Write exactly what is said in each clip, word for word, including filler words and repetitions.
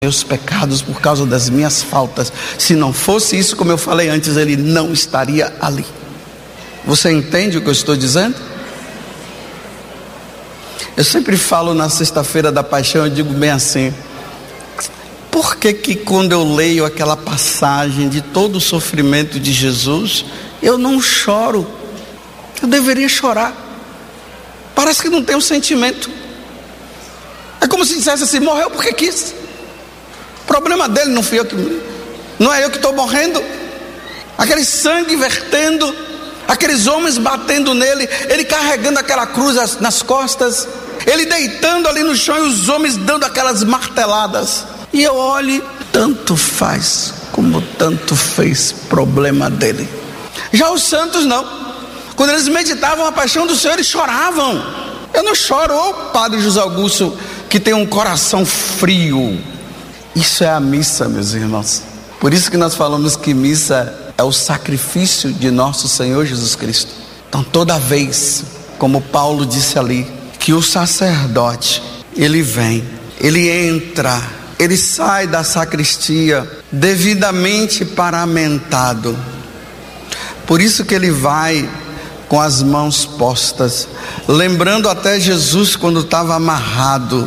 meus pecados, por causa das minhas faltas. Se não fosse isso, como eu falei antes, ele não estaria ali. Você entende o que eu estou dizendo? Eu sempre falo na sexta-feira da paixão, eu digo bem assim: por que que quando eu leio aquela passagem de todo o sofrimento de Jesus, eu não choro? Eu deveria chorar. Parece que não tem um sentimento. É como se dissesse assim: morreu porque quis. O problema dele, não fui eu que, não é eu que estou morrendo. Aquele sangue vertendo, aqueles homens batendo nele, ele carregando aquela cruz nas costas, ele deitando ali no chão e os homens dando aquelas marteladas. E eu olho, tanto faz como tanto fez problema dele. Já os santos não. Quando eles meditavam a paixão do Senhor, eles choravam. Eu não choro. Ô Padre José Augusto, que tem um coração frio. Isso é a missa, meus irmãos. Por isso que nós falamos que missa é o sacrifício de nosso Senhor Jesus Cristo. Então toda vez, como Paulo disse ali, que o sacerdote, ele vem, ele entra, ele sai da sacristia devidamente paramentado. Por isso que ele vai com as mãos postas, lembrando até Jesus quando estava amarrado.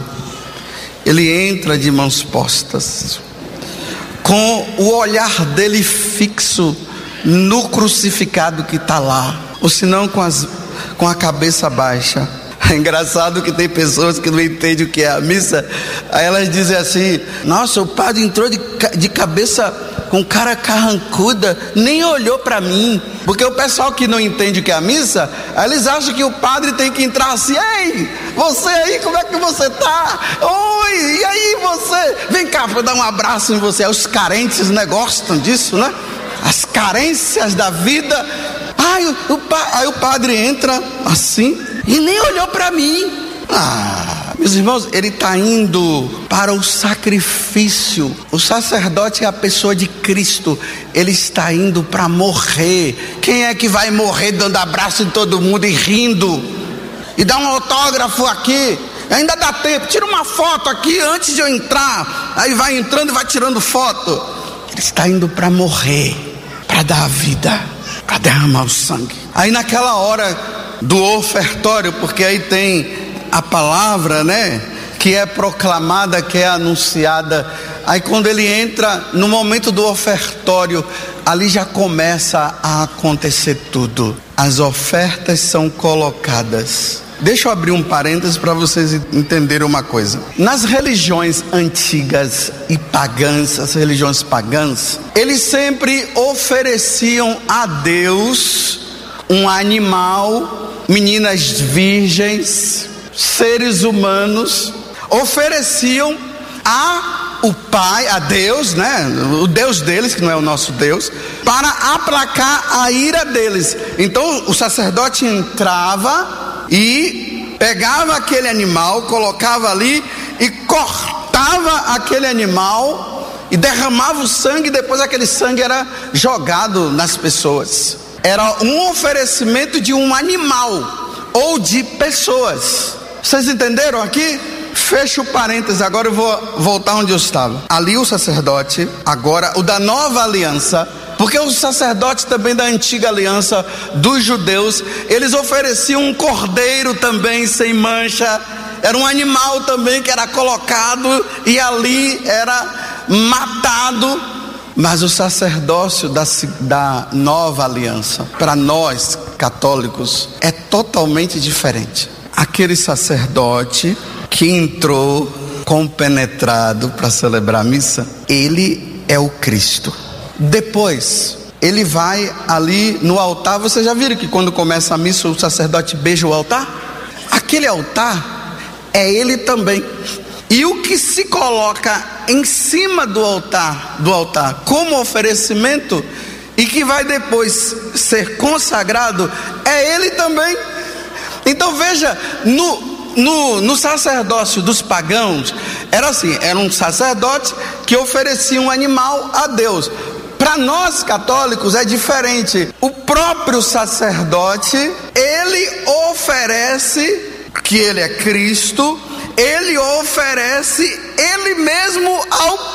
Ele entra de mãos postas, com o olhar dele fixo no crucificado que está lá, ou senão com, as, com a cabeça baixa. É engraçado que tem pessoas que não entendem o que é a missa. Aí elas dizem assim: nossa, o padre entrou de, de cabeça com cara carrancuda, nem olhou para mim. Porque o pessoal que não entende o que é a missa, eles acham que o padre tem que entrar assim: ei, você aí, como é que você tá? Oi, e aí você? Vem cá para dar um abraço em você. Os carentes, né, gostam disso, né? As carências da vida. Ai, o, o, aí o padre entra assim e nem olhou para mim. Ah, meus irmãos, ele está indo para o sacrifício. O sacerdote é a pessoa de Cristo. Ele está indo para morrer. Quem é que vai morrer dando abraço em todo mundo e rindo? E dá um autógrafo aqui? Ainda dá tempo, tira uma foto aqui antes de eu entrar. Aí vai entrando e vai tirando foto. Ele está indo para morrer, para dar a vida, para derramar o sangue. Aí naquela hora do ofertório, porque aí tem a palavra, né, que é proclamada, que é anunciada. Aí quando ele entra no momento do ofertório, ali já começa a acontecer tudo. As ofertas são colocadas. Deixa eu abrir um parênteses para vocês entenderem uma coisa. Nas religiões antigas e pagãs, as religiões pagãs, eles sempre ofereciam a Deus um animal, meninas virgens, seres humanos, ofereciam a o Pai, a Deus, né, o Deus deles, que não é o nosso Deus, para aplacar a ira deles. Então o sacerdote entrava e pegava aquele animal, colocava ali e cortava aquele animal e derramava o sangue, e depois aquele sangue era jogado nas pessoas. Era um oferecimento de um animal ou de pessoas. Vocês entenderam aqui? Fecha o parênteses, agora eu vou voltar onde eu estava. Ali o sacerdote, agora o da nova aliança, porque os sacerdotes também da antiga aliança dos judeus, eles ofereciam um cordeiro também sem mancha. Era um animal também que era colocado e ali era matado. Mas o sacerdócio da, da nova aliança, para nós católicos, é totalmente diferente. Aquele sacerdote que entrou compenetrado para celebrar a missa, ele é o Cristo. Depois, ele vai ali no altar. Vocês já viram que quando começa a missa o sacerdote beija o altar? Aquele altar é ele também. E o que se coloca em cima do altar, do altar como oferecimento e que vai depois ser consagrado, é ele também. Então veja, no No, no sacerdócio dos pagãos, era assim, era um sacerdote que oferecia um animal a Deus. Para nós católicos é diferente. O próprio sacerdote, ele oferece, que ele é Cristo, ele oferece ele mesmo ao